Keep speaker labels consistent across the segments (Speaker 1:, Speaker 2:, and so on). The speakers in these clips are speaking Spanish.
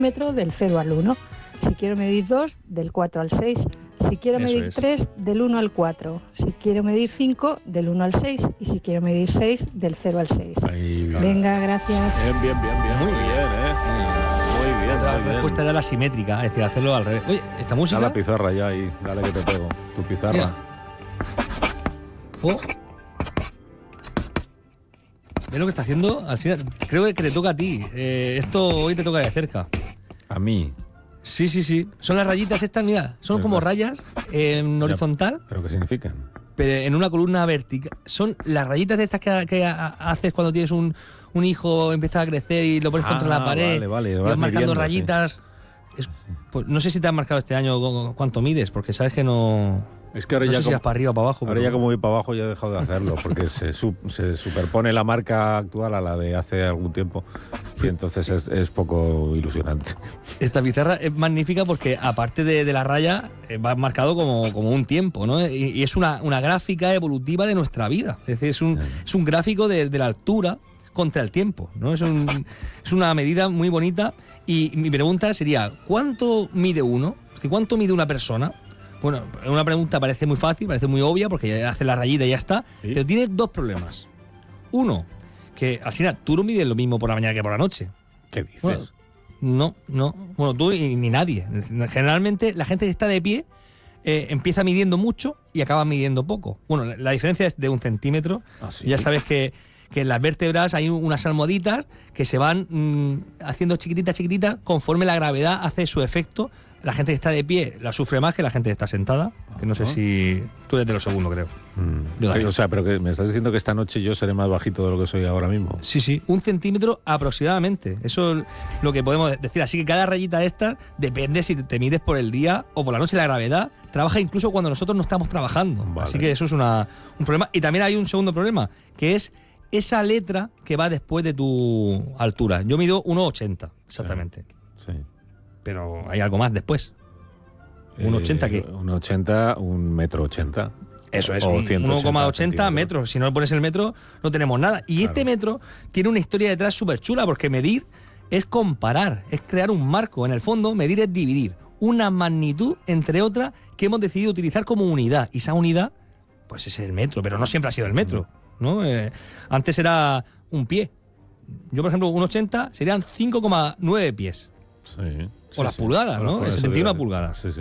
Speaker 1: metro del 0 al 1. Si quiero medir 2, del 4 al 6. Si quiero medir 3, del 1 al 4. Si quiero medir 5, del 1 al 6. Y si quiero medir 6, del 0 al 6. Venga, gracias.
Speaker 2: Bien. Muy bien, Muy bien.
Speaker 3: La respuesta era la simétrica, es decir, hacerlo al revés. Oye, esta música...
Speaker 2: Da la pizarra ya ahí, dale que te pego. Tu pizarra.
Speaker 3: Mira. Oh. ¿Ves lo que está haciendo? Creo que te toca a ti. Esto hoy te toca de cerca.
Speaker 2: A mí.
Speaker 3: Sí. Son las rayitas estas, mira. Son como rayas en horizontal.
Speaker 2: ¿Pero qué significan?
Speaker 3: Pero en una columna vertical. Son las rayitas de estas que haces cuando tienes un hijo, empieza a crecer y lo pones contra la pared.
Speaker 2: Vale.
Speaker 3: Y vas marcando rayitas. Sí. Pues, no sé si te has marcado este año cuánto mides, porque sabes que no...
Speaker 2: Es que ahora
Speaker 3: no
Speaker 2: ya
Speaker 3: sé si vas para arriba o para abajo.
Speaker 2: Ahora ya como voy para abajo ya he dejado de hacerlo, porque se superpone la marca actual a la de hace algún tiempo y entonces es poco ilusionante.
Speaker 3: Esta pizarra es magnífica porque aparte de la raya va marcado como un tiempo, ¿no? Y es una gráfica evolutiva de nuestra vida. Es decir, es un gráfico de la altura contra el tiempo, ¿no? Es una medida muy bonita y mi pregunta sería, ¿cuánto mide uno? ¿Cuánto mide una persona? Bueno, una pregunta parece muy fácil, parece muy obvia, porque ya hace la rayita y ya está, ¿sí? Pero tiene dos problemas. Uno, que al final tú no mides lo mismo por la mañana que por la noche.
Speaker 2: ¿Qué dices?
Speaker 3: Bueno, no. Bueno, tú ni nadie. Generalmente la gente que está de pie empieza midiendo mucho y acaba midiendo poco. Bueno, la diferencia es de 1 centímetro. ¿Sí? Ya sabes que en las vértebras hay unas almohaditas que se van haciendo chiquititas conforme la gravedad hace su efecto. La gente que está de pie la sufre más que la gente que está sentada. Que no sé si... Tú eres de los segundos, creo.
Speaker 2: O sea, pero que me estás diciendo que esta noche yo seré más bajito de lo que soy ahora mismo.
Speaker 3: Sí, 1 centímetro aproximadamente. Eso es lo que podemos decir. Así que cada rayita esta depende si te mides por el día o por la noche. La gravedad trabaja incluso cuando nosotros no estamos trabajando. Vale. Así que eso es un problema. Y también hay un segundo problema, que es esa letra que va después de tu altura. Yo mido 1,80 exactamente.
Speaker 2: Sí.
Speaker 3: Pero hay algo más después. ¿1,80 qué?
Speaker 2: 1,80, 1,80 m.
Speaker 3: Eso es, 1,80 metros. Si no le pones el metro, no tenemos nada. Y Este metro tiene una historia detrás súper chula, porque medir es comparar, es crear un marco. En el fondo, medir es dividir una magnitud entre otra que hemos decidido utilizar como unidad. Y esa unidad, pues es el metro, pero no siempre ha sido el metro, ¿no? Antes era un pie. Yo, por ejemplo, 1,80 serían 5,9 pies.
Speaker 2: Sí.
Speaker 3: O las pulgadas, ¿no? El 71 pulgadas.
Speaker 2: Sí.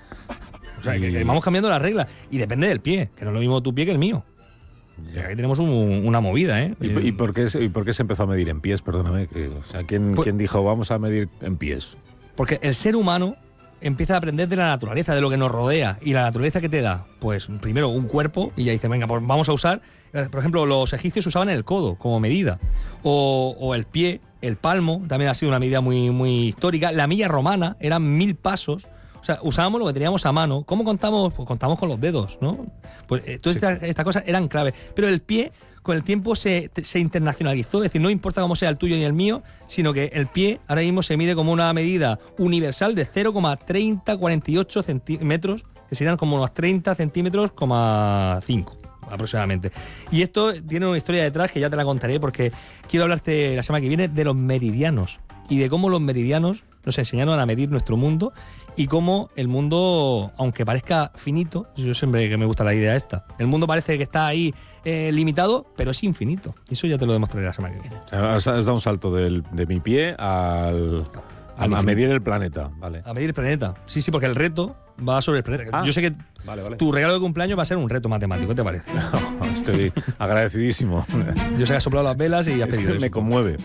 Speaker 3: O sea, que vamos cambiando las reglas. Y depende del pie, que no es lo mismo tu pie que el mío. Aquí tenemos una movida, ¿eh?
Speaker 2: ¿Y por qué se empezó a medir en pies? Perdóname. ¿Quién dijo vamos a medir en pies?
Speaker 3: Porque el ser humano empieza a aprender de la naturaleza, de lo que nos rodea. ¿Y la naturaleza qué te da? Pues primero un cuerpo, y ya dice, venga, pues vamos a usar... Por ejemplo, los egipcios usaban el codo como medida. O el pie, el palmo, también ha sido una medida muy, muy histórica. La milla romana eran 1000 pasos. O sea, usábamos lo que teníamos a mano. ¿Cómo contamos? Pues contamos con los dedos, ¿no? Pues todas estas cosas eran clave. Pero el pie, con el tiempo, se internacionalizó. Es decir, no importa cómo sea el tuyo ni el mío, sino que el pie ahora mismo se mide como una medida universal de 0,3048 centímetros, que serían como unos 30 centímetros, 5 aproximadamente. Y esto tiene una historia detrás que ya te la contaré, porque quiero hablarte la semana que viene de los meridianos y de cómo los meridianos nos enseñaron a medir nuestro mundo y cómo el mundo, aunque parezca finito, yo siempre que me gusta la idea esta, el mundo parece que está ahí limitado, pero es infinito. Y eso ya te lo demostraré la semana que viene.
Speaker 2: O sea, has dado un salto de mi pie a medir el planeta, ¿vale? A
Speaker 3: medir el planeta. Sí, porque el reto va sobre el planeta. Yo sé que tu regalo de cumpleaños va a ser un reto matemático, ¿qué te parece?
Speaker 2: No, estoy agradecidísimo.
Speaker 3: Yo sé que has soplado las velas y has pedido
Speaker 2: eso. Me conmueve.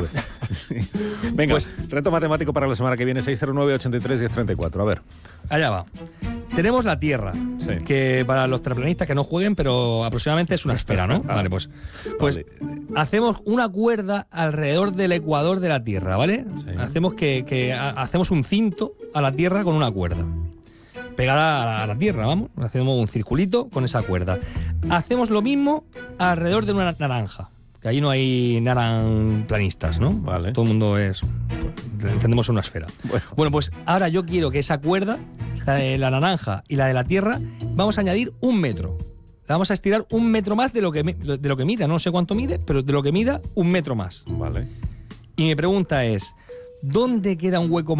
Speaker 2: Venga, pues, reto matemático para la semana que viene, 609-83-1034. A ver.
Speaker 3: Allá va. Tenemos la Tierra, que para los terraplanistas que no jueguen, pero aproximadamente es una esfera, ¿no? Vale, pues hacemos una cuerda alrededor del ecuador de la Tierra, ¿vale? Sí. Hacemos un cinto a la Tierra con una cuerda pegada a la Tierra, vamos. Hacemos un circulito con esa cuerda. Hacemos lo mismo alrededor de una naranja, que ahí no hay naranplanistas, ¿no?
Speaker 2: Vale.
Speaker 3: Todo el mundo entendemos una esfera. Bueno, pues ahora yo quiero que esa cuerda, la de la naranja y la de la Tierra, vamos a añadir 1 metro. La vamos a estirar 1 metro más de lo que mida. No sé cuánto mide, pero de lo que mida 1 metro más.
Speaker 2: Vale.
Speaker 3: Y mi pregunta es, ¿dónde queda un hueco más